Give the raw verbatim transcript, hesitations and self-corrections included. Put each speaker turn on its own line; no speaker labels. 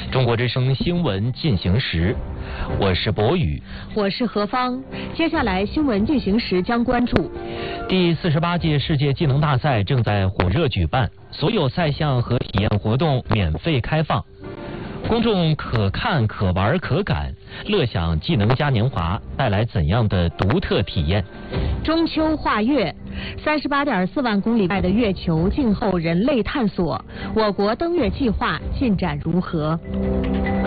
中国之声新闻进行时，我是博宇，
我是何芳。接下来新闻进行时将关注
第四十八届世界技能大赛正在火热举办，所有赛项和体验活动免费开放，公众可看可玩可感，乐享技能嘉年华带来怎样的独特体验？
中秋画月，三十八点四万公里外的月球静候人类探索，我国登月计划进展如何？